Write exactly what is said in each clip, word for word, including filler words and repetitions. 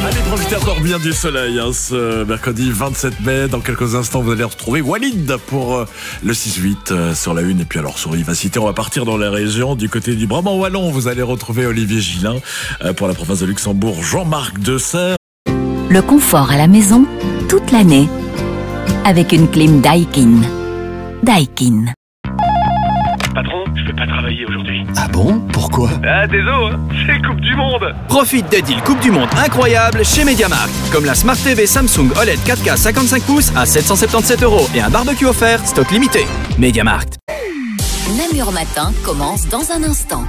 Allez, profitez encore bien du soleil, hein, ce mercredi vingt-sept mai. Dans quelques instants, vous allez retrouver Walid pour euh, le six huit euh, sur la une. Et puis alors, sur Vivacité, on va partir dans les régions. Du côté du Brabant Wallon, vous allez retrouver Olivier Gillin. Euh, pour la province de Luxembourg, Jean-Marc Deserre. Le confort à la maison, toute l'année. Avec une clim Daikin. Daikin. Patron, je peux pas travailler aujourd'hui. Ah bon? Pourquoi? Ah, désolé, hein, c'est Coupe du Monde. Profite des deals Coupe du Monde incroyables chez MediaMarkt. Comme la Smart T V Samsung O L E D quatre K cinquante-cinq pouces à sept cent soixante-dix-sept euros et un barbecue offert, stock limité. MediaMarkt. Namur Matin commence dans un instant.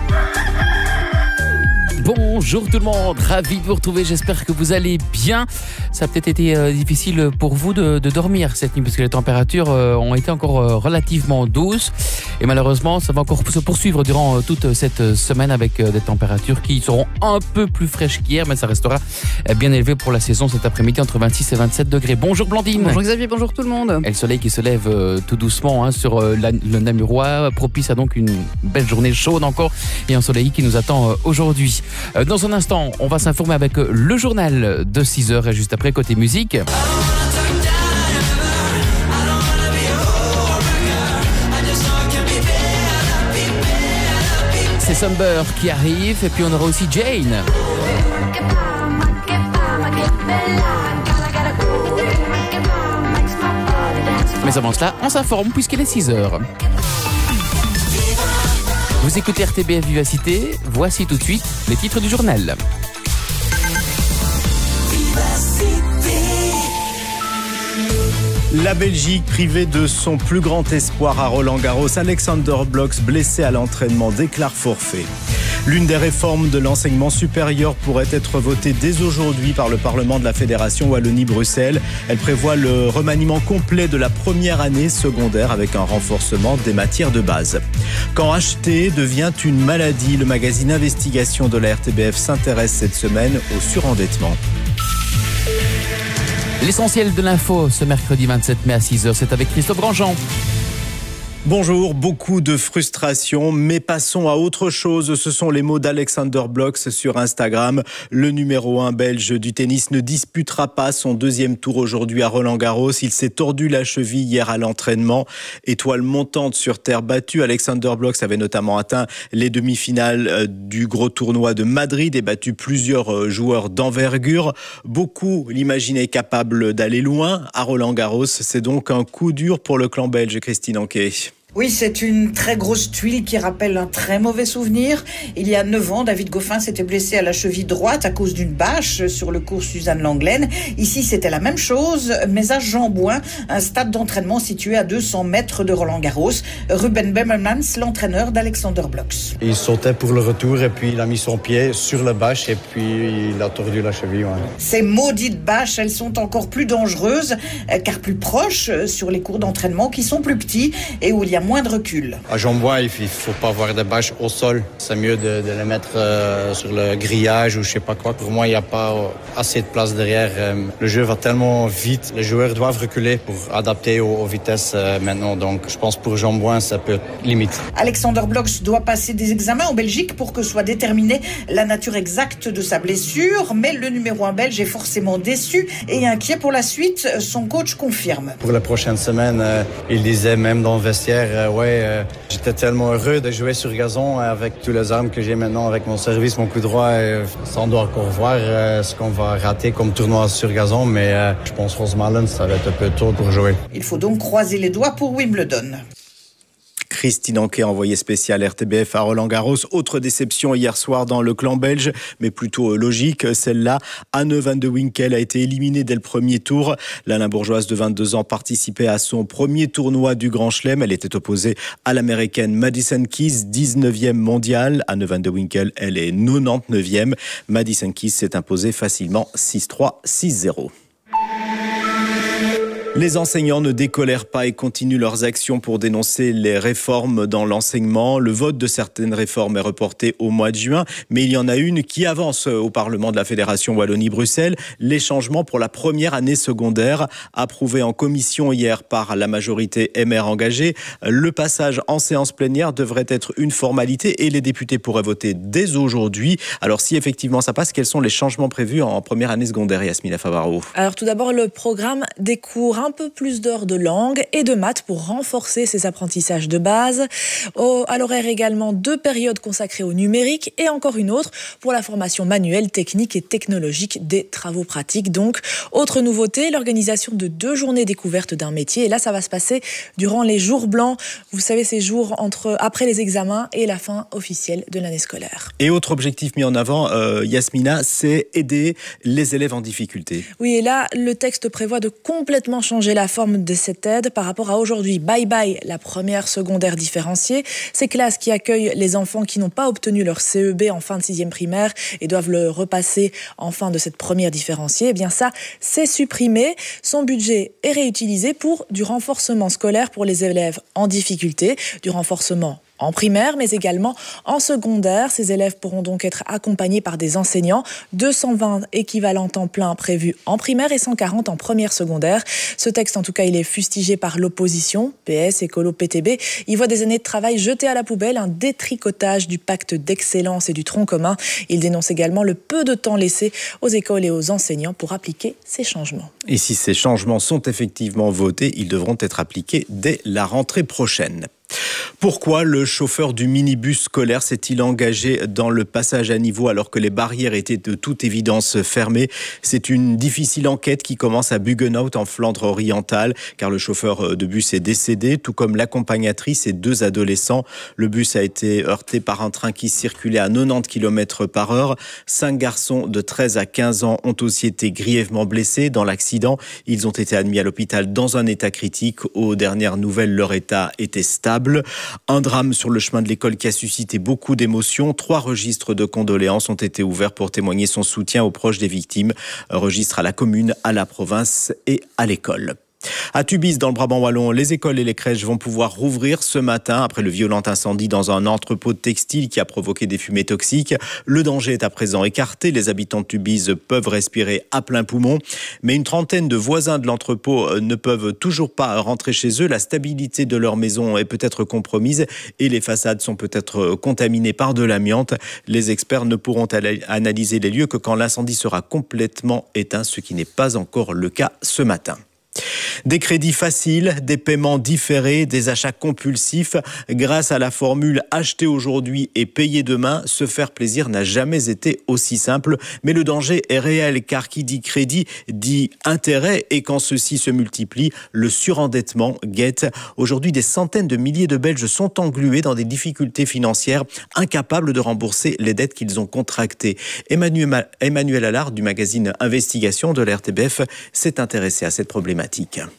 Bonjour tout le monde, ravi de vous retrouver, j'espère que vous allez bien. Ça a peut-être été euh, difficile pour vous de, de dormir cette nuit parce que les températures euh, ont été encore euh, relativement douces et malheureusement ça va encore se poursuivre durant euh, toute cette semaine avec euh, des températures qui seront un peu plus fraîches qu'hier, mais ça restera euh, bien élevé pour la saison cet après-midi entre vingt-six et vingt-sept degrés. Bonjour Blandine. Bonjour Xavier, bonjour tout le monde. Et le soleil qui se lève euh, tout doucement hein, sur euh, la, le Namurois, propice à donc une belle journée chaude encore et un soleil qui nous attend euh, aujourd'hui. Dans un instant, on va s'informer avec le journal de six heures et juste après, côté musique. C'est Summer qui arrive et puis on aura aussi Jane. Mais avant cela, on s'informe puisqu'il est six heures. Vous écoutez R T B F Vivacité, voici tout de suite les titres du journal. La Belgique privée de son plus grand espoir à Roland-Garros, Alexander Blok blessé à l'entraînement déclare forfait. L'une des réformes de l'enseignement supérieur pourrait être votée dès aujourd'hui par le Parlement de la Fédération Wallonie-Bruxelles. Elle prévoit le remaniement complet de la première année secondaire avec un renforcement des matières de base. Quand acheter devient une maladie, le magazine Investigation de la R T B F s'intéresse cette semaine au surendettement. L'essentiel de l'info ce mercredi vingt-sept mai à six heures, c'est avec Christophe Grandjean. Bonjour, beaucoup de frustration, mais passons à autre chose. Ce sont les mots d'Alexander Blok sur Instagram. Le numéro un belge du tennis ne disputera pas son deuxième tour aujourd'hui à Roland-Garros. Il s'est tordu la cheville hier à l'entraînement. Étoile montante sur terre battue, Alexander Blok avait notamment atteint les demi-finales du gros tournoi de Madrid et battu plusieurs joueurs d'envergure. Beaucoup l'imaginaient capable d'aller loin à Roland-Garros. C'est donc un coup dur pour le clan belge, Christine Anquet. Oui, c'est une très grosse tuile qui rappelle un très mauvais souvenir. Il y a neuf ans, David Goffin s'était blessé à la cheville droite à cause d'une bâche sur le cours Suzanne Langlaine. Ici, c'était la même chose, mais à Jean-Bouin, un stade d'entraînement situé à deux cents mètres de Roland-Garros. Ruben Bemmelmans, l'entraîneur d'Alexander Blok. Il sautait pour le retour et puis il a mis son pied sur la bâche et puis il a tordu la cheville. Ouais. Ces maudites bâches, elles sont encore plus dangereuses car plus proches sur les cours d'entraînement qui sont plus petits et où il y a moins de recul. À Jean-Bouin, il ne faut pas avoir de bâches au sol. C'est mieux de, de les mettre euh, sur le grillage ou je ne sais pas quoi. Pour moi, il n'y a pas euh, assez de place derrière. Euh, le jeu va tellement vite. Les joueurs doivent reculer pour adapter aux, aux vitesses euh, maintenant. Donc, je pense pour Jean-Bouin, ça peut être limite. Alexander Blok doit passer des examens en Belgique pour que soit déterminée la nature exacte de sa blessure. Mais le numéro un belge est forcément déçu et inquiet pour la suite. Son coach confirme. Pour la prochaine semaine, euh, il disait même dans le vestiaire, Euh, ouais, euh, j'étais tellement heureux de jouer sur gazon avec tous les armes que j'ai maintenant, avec mon service, mon coup droit. Et ça, on doit encore voir euh, ce qu'on va rater comme tournoi sur gazon, mais euh, je pense que Rosemalen, ça va être un peu tôt pour jouer. Il faut donc croiser les doigts pour Wimbledon. Christine Anquet, envoyée spéciale R T B F à Roland-Garros. Autre déception hier soir dans le clan belge, mais plutôt logique, celle-là. Anne van de Winkel a été éliminée dès le premier tour. La Limbourgeoise de vingt-deux ans participait à son premier tournoi du Grand Chelem. Elle était opposée à l'américaine Madison Keys, dix-neuvième mondiale. Anne van de Winkel, elle est quatre-vingt-dix-neuvième. Madison Keys s'est imposée facilement six trois, six zéro. Les enseignants ne décolèrent pas et continuent leurs actions pour dénoncer les réformes dans l'enseignement. Le vote de certaines réformes est reporté au mois de juin, mais il y en a une qui avance au Parlement de la Fédération Wallonie-Bruxelles. Les changements pour la première année secondaire, approuvés en commission hier par la majorité M R engagée. Le passage en séance plénière devrait être une formalité et les députés pourraient voter dès aujourd'hui. Alors si effectivement ça passe, quels sont les changements prévus en première année secondaire, Yasmina Favaro? Alors tout d'abord, le programme des cours, un peu plus d'heures de langue et de maths pour renforcer ses apprentissages de base. Au, à l'horaire également, deux périodes consacrées au numérique et encore une autre pour la formation manuelle, technique et technologique des travaux pratiques. Donc, autre nouveauté, l'organisation de deux journées découvertes d'un métier. Et là, ça va se passer durant les jours blancs. Vous savez, ces jours entre, après les examens et la fin officielle de l'année scolaire. Et autre objectif mis en avant, euh, Yasmina, c'est aider les élèves en difficulté. Oui, et là, le texte prévoit de complètement changer la forme de cette aide par rapport à aujourd'hui. Bye bye, la première secondaire différenciée. Ces classes qui accueillent les enfants qui n'ont pas obtenu leur C E B en fin de sixième primaire et doivent le repasser en fin de cette première différenciée, eh bien ça, c'est supprimé. Son budget est réutilisé pour du renforcement scolaire pour les élèves en difficulté, du renforcement en primaire, mais également en secondaire. Ces élèves pourront donc être accompagnés par des enseignants. deux cent vingt équivalents temps plein prévus en primaire et cent quarante en première secondaire. Ce texte, en tout cas, il est fustigé par l'opposition, P S, Écolo, P T B. Il voit des années de travail jetées à la poubelle, un détricotage du pacte d'excellence et du tronc commun. Il dénonce également le peu de temps laissé aux écoles et aux enseignants pour appliquer ces changements. Et si ces changements sont effectivement votés, ils devront être appliqués dès la rentrée prochaine. Pourquoi le chauffeur du minibus scolaire s'est-il engagé dans le passage à niveau alors que les barrières étaient de toute évidence fermées? C'est une difficile enquête qui commence à Buggenhout en Flandre orientale, car le chauffeur de bus est décédé, tout comme l'accompagnatrice et deux adolescents. Le bus a été heurté par un train qui circulait à quatre-vingt-dix kilomètres par heure. Cinq garçons de treize à quinze ans ont aussi été grièvement blessés dans l'accident. Ils ont été admis à l'hôpital dans un état critique. Aux dernières nouvelles, leur état était stable. Un drame sur le chemin de l'école qui a suscité beaucoup d'émotions. Trois registres de condoléances ont été ouverts pour témoigner son soutien aux proches des victimes. Un registre à la commune, à la province et à l'école. À Tubize, dans le Brabant wallon, les écoles et les crèches vont pouvoir rouvrir ce matin après le violent incendie dans un entrepôt de textile qui a provoqué des fumées toxiques. Le danger est à présent écarté. Les habitants de Tubize peuvent respirer à plein poumon. Mais une trentaine de voisins de l'entrepôt ne peuvent toujours pas rentrer chez eux. La stabilité de leur maison est peut-être compromise et les façades sont peut-être contaminées par de l'amiante. Les experts ne pourront analyser les lieux que quand l'incendie sera complètement éteint, ce qui n'est pas encore le cas ce matin. Des crédits faciles, des paiements différés, des achats compulsifs. Grâce à la formule « acheter aujourd'hui et payer demain », se faire plaisir n'a jamais été aussi simple. Mais le danger est réel, car qui dit crédit dit intérêt. Et quand ceci se multiplie, le surendettement guette. Aujourd'hui, des centaines de milliers de Belges sont englués dans des difficultés financières, incapables de rembourser les dettes qu'ils ont contractées. Emmanuel, Emmanuel Allard, du magazine Investigation de la R T B F, s'est intéressé à cette problématique.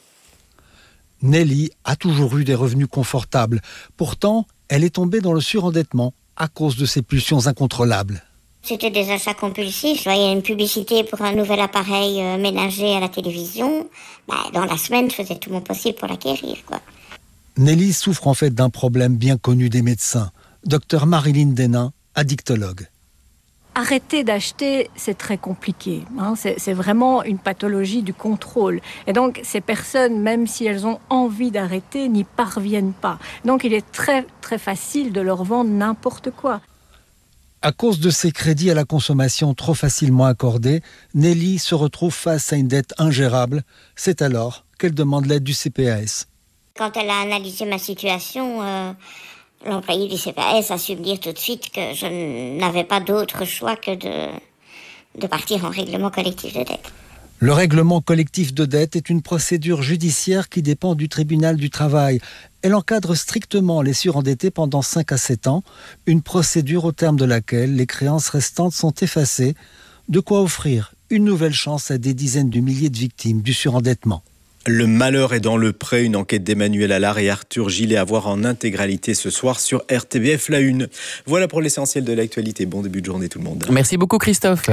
Nelly a toujours eu des revenus confortables. Pourtant, elle est tombée dans le surendettement à cause de ses pulsions incontrôlables. C'était des achats compulsifs. Je voyais une publicité pour un nouvel appareil euh, ménager à la télévision. Bah, dans la semaine, je faisais tout mon possible pour l'acquérir, quoi. Nelly souffre en fait d'un problème bien connu des médecins. Docteur Marilyn Denain, addictologue. Arrêter d'acheter, c'est très compliqué. Hein. C'est, c'est vraiment une pathologie du contrôle. Et donc, ces personnes, même si elles ont envie d'arrêter, n'y parviennent pas. Donc, il est très, très facile de leur vendre n'importe quoi. À cause de ces crédits à la consommation trop facilement accordés, Nelly se retrouve face à une dette ingérable. C'est alors qu'elle demande l'aide du C P A S. Quand elle a analysé ma situation... Euh... L'employé du C P A S a su me dire tout de suite que je n'avais pas d'autre choix que de, de partir en règlement collectif de dette. Le règlement collectif de dette est une procédure judiciaire qui dépend du tribunal du travail. Elle encadre strictement les surendettés pendant cinq à sept ans, une procédure au terme de laquelle les créances restantes sont effacées, de quoi offrir une nouvelle chance à des dizaines de milliers de victimes du surendettement. Le malheur est dans le pré, une enquête d'Emmanuel Allard et Arthur Gillet à voir en intégralité ce soir sur R T B F La Une. Voilà pour l'essentiel de l'actualité. Bon début de journée tout le monde. Merci beaucoup Christophe.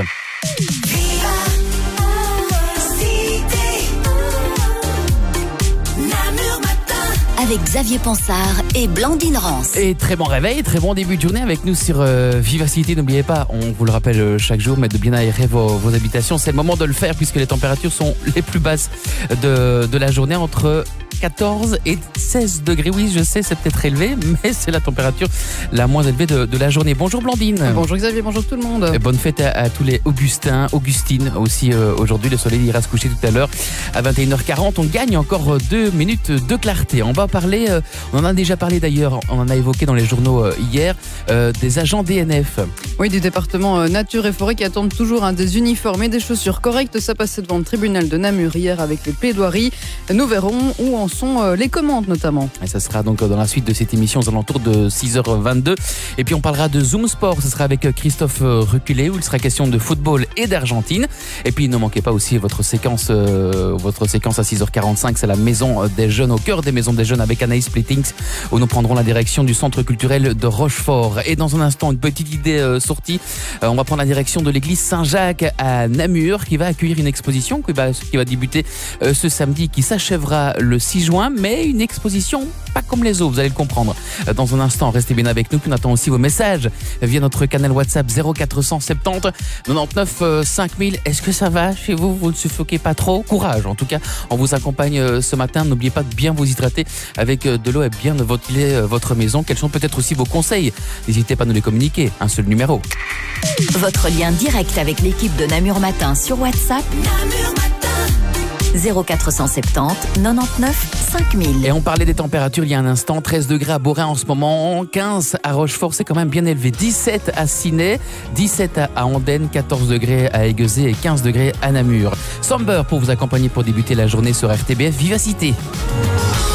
avec Xavier Ponsard et Blandine Rance. Et très bon réveil, très bon début de journée avec nous sur euh, Vivacité. N'oubliez pas, on vous le rappelle euh, chaque jour, mais de bien aérer vos, vos habitations. C'est le moment de le faire puisque les températures sont les plus basses de, de la journée, entre quatorze et seize degrés. Oui, je sais, c'est peut-être élevé, mais c'est la température la moins élevée de, de la journée. Bonjour Blandine. Bonjour Xavier, bonjour tout le monde. Et bonne fête à, à tous les Augustins, Augustine aussi euh, aujourd'hui. Le soleil ira se coucher tout à l'heure à vingt et une heures quarante. On gagne encore deux minutes de clarté. On va parler, euh, on en a déjà parlé d'ailleurs, on en a évoqué dans les journaux euh, hier, euh, des agents D N F. Oui, du département euh, Nature et Forêt qui attendent toujours hein, des uniformes et des chaussures correctes. Ça passait devant le tribunal de Namur hier avec les plaidoiries. Nous verrons où en sont euh, les commandes notamment. Et ça sera donc dans la suite de cette émission aux alentours de six heures vingt-deux. Et puis on parlera de Zoom Sport. Ce sera avec Christophe Reculé où il sera question de football et d'Argentine. Et puis ne manquez pas aussi votre séquence, euh, votre séquence à six heures quarante-cinq. C'est la maison des jeunes, au cœur des maisons des jeunes avec Anaïs Splittings, où nous prendrons la direction du centre culturel de Rochefort. Et dans un instant, une petite idée euh, sortie. Euh, on va prendre la direction de l'église Saint-Jacques à Namur qui va accueillir une exposition qui va, qui va débuter euh, ce samedi, qui s'achèvera le six juin, mais une exposition pas comme les autres, vous allez le comprendre. Euh, dans un instant, restez bien avec nous. Puis on attend aussi vos messages via notre canal WhatsApp zéro quatre cent soixante-dix quatre-vingt-dix-neuf cinq mille. Est-ce que ça va chez vous? Vous ne suffoquez pas trop? Courage. En tout cas, on vous accompagne euh, ce matin. N'oubliez pas de bien vous hydrater avec euh, de l'eau et bien de ventiler euh, votre maison. Quels sont peut-être aussi vos conseils? N'hésitez pas à nous les communiquer. Un seul numéro. Votre lien direct avec l'équipe de Namur Matin sur WhatsApp. Namur Matin. zéro quatre cent soixante-dix quatre-vingt-dix-neuf cinq mille. Et on parlait des températures il y a un instant. treize degrés à Beaurain en ce moment, quinze à Rochefort, c'est quand même bien élevé. dix-sept à Ciney, dix-sept à Andenne, quatorze degrés à Aiguezé et quinze degrés à Namur. Somber pour vous accompagner pour débuter la journée sur R T B F Vivacité.